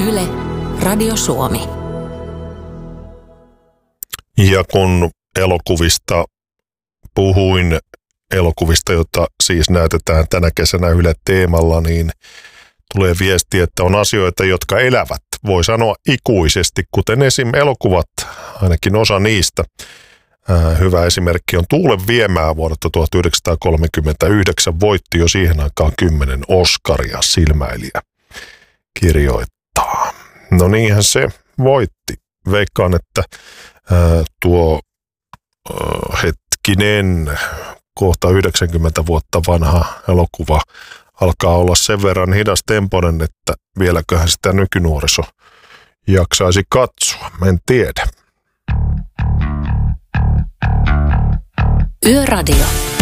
Yle, Radio Suomi. Ja kun elokuvista puhuin, elokuvista, jota siis näytetään tänä kesänä Yle Teemalla, niin tulee viesti, että on asioita, jotka elävät, voi sanoa ikuisesti, kuten esim. Elokuvat, ainakin osa niistä. Hyvä esimerkki on Tuulen viemää vuodelta 1939, voitti jo siihen aikaan 10 Oscaria, Silmäilijä kirjoittaa. No niinhän se voitti. Veikkaan, että tuo kohta 90 vuotta vanha elokuva alkaa olla sen verran hidastempoinen, että vieläköhän sitä nykynuoriso jaksaisi katsoa. En tiedä. Yöradio.